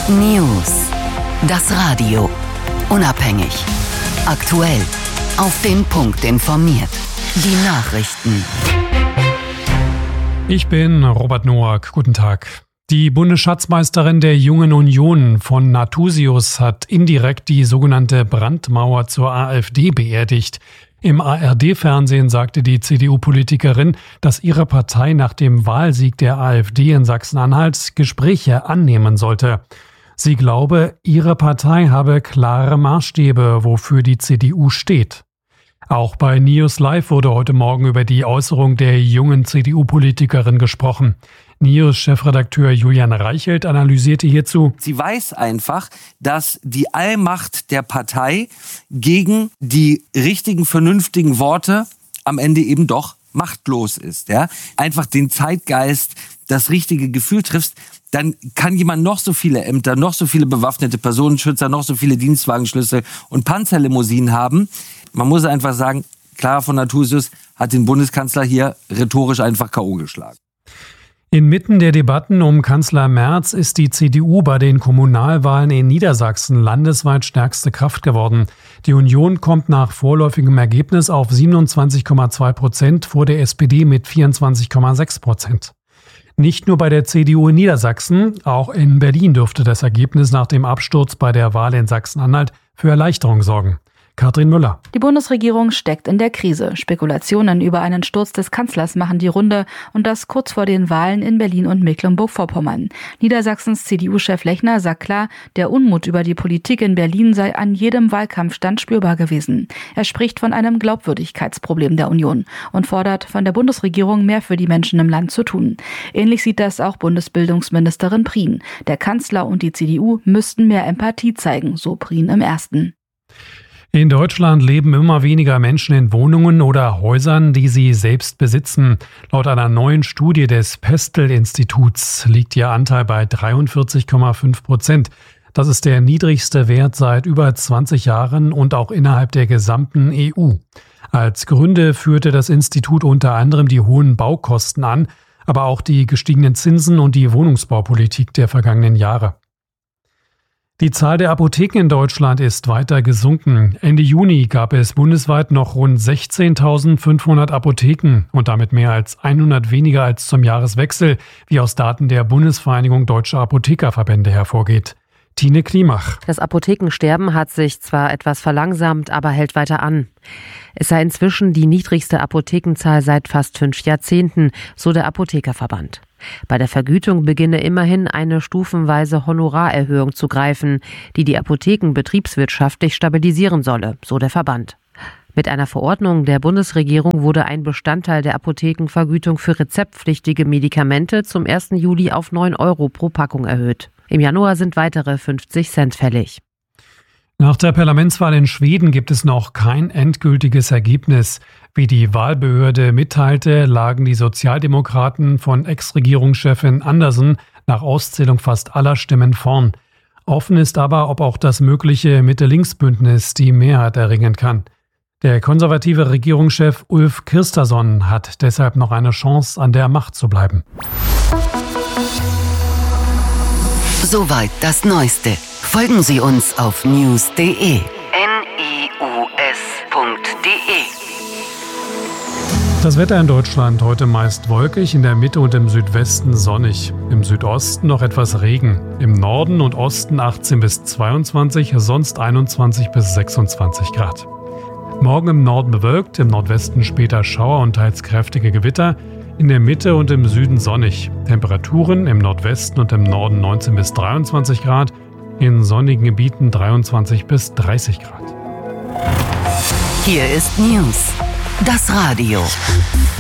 News. Das Radio. Unabhängig. Aktuell. Auf den Punkt informiert. Die Nachrichten. Ich bin Robert Noack. Guten Tag. Die Bundesschatzmeisterin der Jungen Union von Nathusius hat indirekt die sogenannte Brandmauer zur AfD beerdigt. Im ARD-Fernsehen sagte die CDU-Politikerin, dass ihre Partei nach dem Wahlsieg der AfD in Sachsen-Anhalt Gespräche annehmen sollte. Sie glaube, ihre Partei habe klare Maßstäbe, wofür die CDU steht. Auch bei News Live wurde heute Morgen über die Äußerung der jungen CDU-Politikerin gesprochen. News-Chefredakteur Julian Reichelt analysierte hierzu: Sie weiß einfach, dass die Allmacht der Partei gegen die richtigen, vernünftigen Worte am Ende eben doch machtlos ist. Ja? Einfach den Zeitgeist, das richtige Gefühl triffst, dann kann jemand noch so viele Ämter, noch so viele bewaffnete Personenschützer, noch so viele Dienstwagenschlüssel und Panzerlimousinen haben. Man muss einfach sagen, Clara von Nathusius hat den Bundeskanzler hier rhetorisch einfach K.O. geschlagen. Inmitten der Debatten um Kanzler Merz ist die CDU bei den Kommunalwahlen in Niedersachsen landesweit stärkste Kraft geworden. Die Union kommt nach vorläufigem Ergebnis auf 27,2% vor der SPD mit 24,6%. Nicht nur bei der CDU in Niedersachsen, auch in Berlin dürfte das Ergebnis nach dem Absturz bei der Wahl in Sachsen-Anhalt für Erleichterung sorgen. Katrin Müller. Die Bundesregierung steckt in der Krise. Spekulationen über einen Sturz des Kanzlers machen die Runde und das kurz vor den Wahlen in Berlin und Mecklenburg-Vorpommern. Niedersachsens CDU-Chef Lechner sagt klar, der Unmut über die Politik in Berlin sei an jedem Wahlkampfstand spürbar gewesen. Er spricht von einem Glaubwürdigkeitsproblem der Union und fordert von der Bundesregierung mehr für die Menschen im Land zu tun. Ähnlich sieht das auch Bundesbildungsministerin Prien. Der Kanzler und die CDU müssten mehr Empathie zeigen, so Prien im Ersten. In Deutschland leben immer weniger Menschen in Wohnungen oder Häusern, die sie selbst besitzen. Laut einer neuen Studie des Pestel-Instituts liegt ihr Anteil bei 43,5%. Das ist der niedrigste Wert seit über 20 Jahren und auch innerhalb der gesamten EU. Als Gründe führte das Institut unter anderem die hohen Baukosten an, aber auch die gestiegenen Zinsen und die Wohnungsbaupolitik der vergangenen Jahre. Die Zahl der Apotheken in Deutschland ist weiter gesunken. Ende Juni gab es bundesweit noch rund 16.500 Apotheken und damit mehr als 100 weniger als zum Jahreswechsel, wie aus Daten der Bundesvereinigung Deutscher Apothekerverbände hervorgeht. Tine Klimach. Das Apothekensterben hat sich zwar etwas verlangsamt, aber hält weiter an. Es sei inzwischen die niedrigste Apothekenzahl seit fast 5 Jahrzehnten, so der Apothekerverband. Bei der Vergütung beginne immerhin eine stufenweise Honorarerhöhung zu greifen, die die Apotheken betriebswirtschaftlich stabilisieren solle, so der Verband. Mit einer Verordnung der Bundesregierung wurde ein Bestandteil der Apothekenvergütung für rezeptpflichtige Medikamente zum 1. Juli auf 9 € pro Packung erhöht. Im Januar sind weitere 50 Cent fällig. Nach der Parlamentswahl in Schweden gibt es noch kein endgültiges Ergebnis. Wie die Wahlbehörde mitteilte, lagen die Sozialdemokraten von Ex-Regierungschefin Andersson nach Auszählung fast aller Stimmen vorn. Offen ist aber, ob auch das mögliche Mitte-Links-Bündnis die Mehrheit erringen kann. Der konservative Regierungschef Ulf Kristersson hat deshalb noch eine Chance, an der Macht zu bleiben. Soweit das Neueste. Folgen Sie uns auf news.de. news.de. Das Wetter in Deutschland heute meist wolkig, in der Mitte und im Südwesten sonnig. Im Südosten noch etwas Regen. Im Norden und Osten 18 bis 22, sonst 21 bis 26 Grad. Morgen im Norden bewölkt, im Nordwesten später Schauer und teils kräftige Gewitter. In der Mitte und im Süden sonnig. Temperaturen im Nordwesten und im Norden 19 bis 23 Grad. In sonnigen Gebieten 23 bis 30 Grad. Hier ist News. Das Radio.